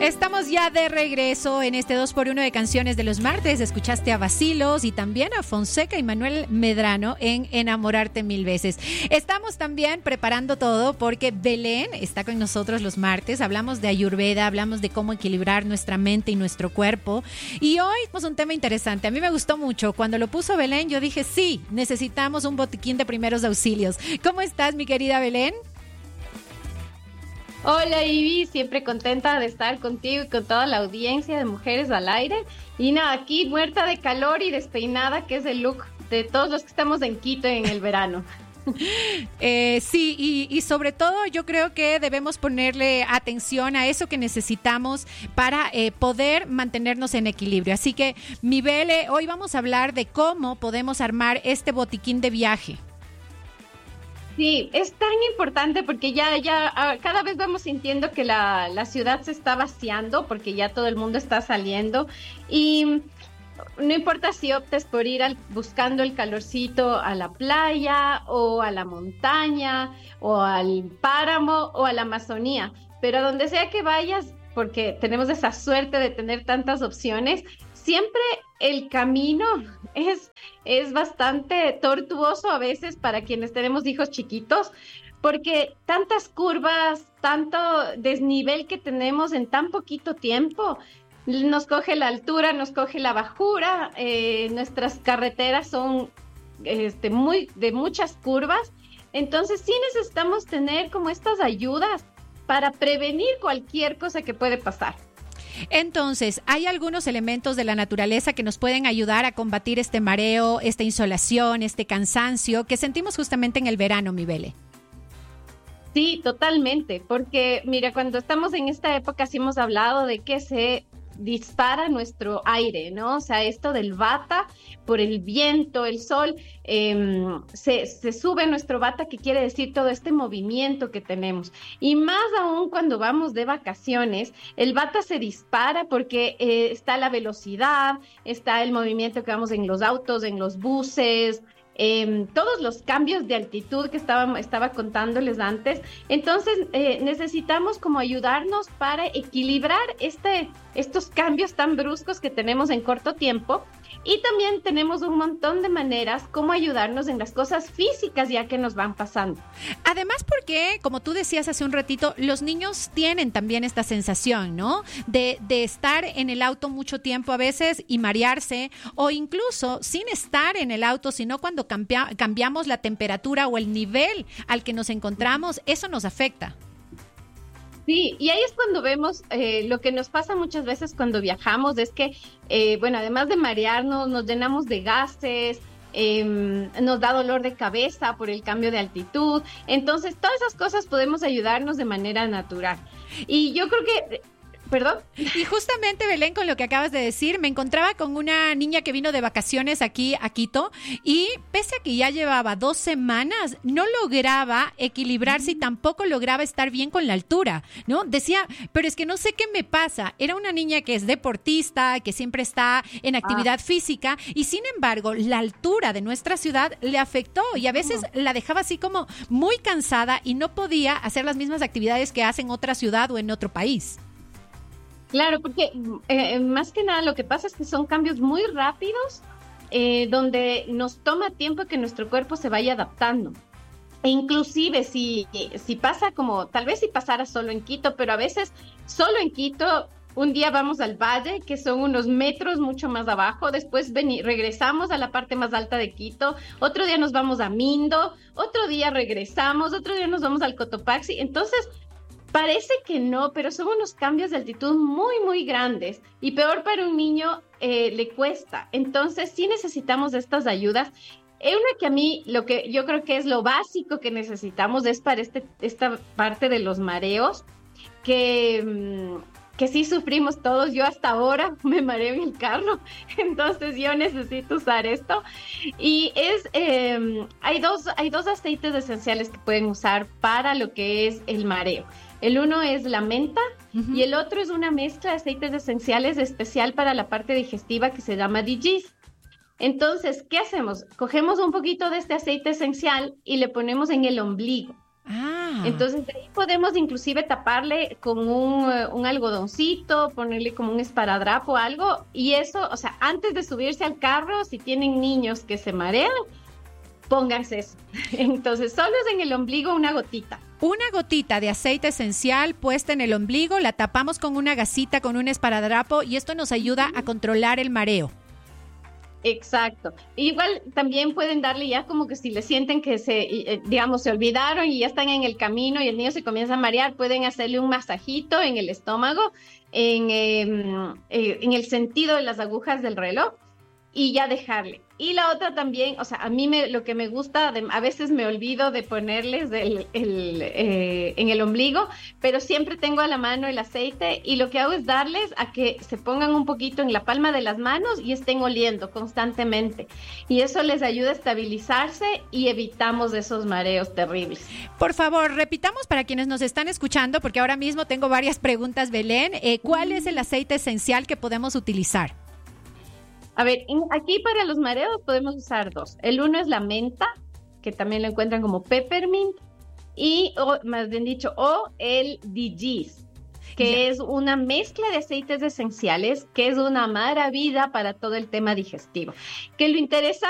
Estamos ya de regreso en este 2x1 de canciones de los martes. Escuchaste a Vacilos y también a Fonseca y Manuel Medrano en Enamorarte Mil Veces. Estamos también preparando todo porque Belén está con nosotros los martes. Hablamos de Ayurveda, hablamos de cómo equilibrar nuestra mente y nuestro cuerpo. Y hoy tenemos un tema interesante. A mí me gustó mucho. Cuando lo puso Belén, yo dije, sí, necesitamos un botiquín de primeros auxilios. ¿Cómo estás, mi querida Belén? Hola Ivy, siempre contenta de estar contigo y con toda la audiencia de Mujeres al Aire. Y nada, aquí muerta de calor y despeinada, que es el look de todos los que estamos en Quito en el verano. Sí, y sobre todo yo creo que debemos ponerle atención a eso que necesitamos para poder mantenernos en equilibrio. Así que, mi Bele, hoy vamos a hablar de cómo podemos armar este botiquín de viaje. Sí, es tan importante porque ya cada vez vamos sintiendo que la ciudad se está vaciando porque ya todo el mundo está saliendo y no importa si optes por ir buscando el calorcito a la playa o a la montaña o al páramo o a la Amazonía, pero donde sea que vayas, porque tenemos esa suerte de tener tantas opciones, siempre el camino es bastante tortuoso a veces para quienes tenemos hijos chiquitos, porque tantas curvas, tanto desnivel que tenemos en tan poquito tiempo, nos coge la altura, nos coge la bajura, nuestras carreteras son de muchas curvas, entonces sí necesitamos tener como estas ayudas para prevenir cualquier cosa que puede pasar. Entonces, ¿hay algunos elementos de la naturaleza que nos pueden ayudar a combatir este mareo, esta insolación, este cansancio que sentimos justamente en el verano, mi Bele? Sí, totalmente, porque mira, cuando estamos en esta época sí hemos hablado de que se dispara nuestro aire, ¿no? O sea, esto del vata, por el viento, el sol, se sube nuestro vata, que quiere decir todo este movimiento que tenemos. Y más aún cuando vamos de vacaciones, el vata se dispara porque está la velocidad, está el movimiento que vamos en los autos, en los buses, todos los cambios de altitud que estaba contándoles antes. Entonces necesitamos como ayudarnos para equilibrar estos cambios tan bruscos que tenemos en corto tiempo. Y también tenemos un montón de maneras como ayudarnos en las cosas físicas ya que nos van pasando. Además porque, como tú decías hace un ratito, los niños tienen también esta sensación, ¿no? De estar en el auto mucho tiempo a veces y marearse, o incluso sin estar en el auto, sino cuando cambiamos la temperatura o el nivel al que nos encontramos, eso nos afecta. Sí, y ahí es cuando vemos lo que nos pasa muchas veces cuando viajamos, es que, además de marearnos, nos llenamos de gases, nos da dolor de cabeza por el cambio de altitud. Entonces, todas esas cosas podemos ayudarnos de manera natural. Y yo creo que... ¿Perdón? Y justamente, Belén, con lo que acabas de decir, me encontraba con una niña que vino de vacaciones aquí a Quito y pese a que ya llevaba 2 semanas, no lograba equilibrarse y tampoco lograba estar bien con la altura, ¿no? Decía, pero es que no sé qué me pasa. Era una niña que es deportista, que siempre está en actividad física y sin embargo, la altura de nuestra ciudad le afectó y a veces la dejaba así como muy cansada y no podía hacer las mismas actividades que hace en otra ciudad o en otro país. Claro, porque más que nada lo que pasa es que son cambios muy rápidos donde nos toma tiempo que nuestro cuerpo se vaya adaptando. E inclusive si pasa como, tal vez si pasara solo en Quito, pero a veces solo en Quito, un día vamos al valle, que son unos metros mucho más abajo, después regresamos a la parte más alta de Quito, otro día nos vamos a Mindo, otro día regresamos, otro día nos vamos al Cotopaxi, entonces... Parece que no, pero son unos cambios de altitud muy, muy grandes y peor para un niño le cuesta. Entonces sí necesitamos estas ayudas. Una que a mí, lo que yo creo que es lo básico que necesitamos es para esta parte de los mareos, que sí sufrimos todos. Yo hasta ahora me mareo en el carro, entonces yo necesito usar esto. Y hay dos aceites esenciales que pueden usar para lo que es el mareo. El uno es la menta y el otro es una mezcla de aceites esenciales especial para la parte digestiva que se llama Digis. Entonces, ¿qué hacemos? Cogemos un poquito de este aceite esencial y le ponemos en el ombligo. Entonces de ahí podemos inclusive taparle con un algodoncito, ponerle como un esparadrapo o algo, y eso, o sea, antes de subirse al carro, si tienen niños que se marean, pónganse eso. Entonces, solo es en el ombligo una gotita. Una gotita de aceite esencial puesta en el ombligo, la tapamos con una gasita, con un esparadrapo, y esto nos ayuda a controlar el mareo. Exacto. Igual también pueden darle ya como que si le sienten que digamos, se olvidaron y ya están en el camino y el niño se comienza a marear, pueden hacerle un masajito en el estómago, en el sentido de las agujas del reloj y ya dejarle. Y la otra también, o sea, a mí lo que me gusta, a veces me olvido de ponerles en el ombligo, pero siempre tengo a la mano el aceite y lo que hago es darles a que se pongan un poquito en la palma de las manos y estén oliendo constantemente. Y eso les ayuda a estabilizarse y evitamos esos mareos terribles. Por favor, repitamos para quienes nos están escuchando, porque ahora mismo tengo varias preguntas, Belén. ¿Cuál es el aceite esencial que podemos utilizar? A ver, aquí para los mareos podemos usar dos. El uno es la menta, que también lo encuentran como peppermint, o más bien dicho, o el DGs, que es una mezcla de aceites esenciales, que es una maravilla para todo el tema digestivo. Que lo interesante